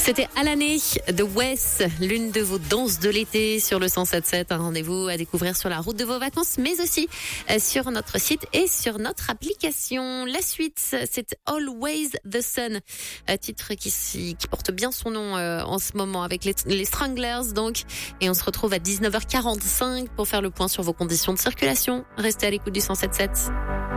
C'était à l'année de Wes, l'une de vos danses de l'été sur le 107.7. Un rendez-vous à découvrir sur la route de vos vacances, mais aussi sur notre site et sur notre application. La suite, c'est Always the Sun, titre qui porte bien son nom en ce moment avec les Stranglers donc. Et on se retrouve à 19h45 pour faire le point sur vos conditions de circulation. Restez à l'écoute du 107.7.